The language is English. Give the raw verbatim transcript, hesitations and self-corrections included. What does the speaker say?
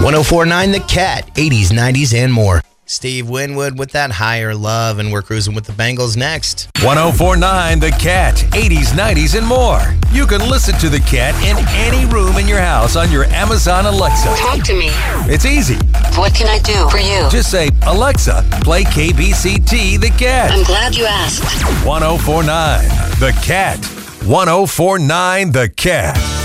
one oh four point nine The Cat, eighties, nineties, and more. Steve Winwood with that Higher Love, and we're cruising with the Bengals next. one oh four point nine The Cat, eighties, nineties, and more. You can listen to The Cat in any room in your house on your Amazon Alexa. Talk to me. It's easy. What can I do for you? Just say, Alexa, play K B C T The Cat. I'm glad you asked. one oh four point nine The Cat. one oh four point nine The Cat.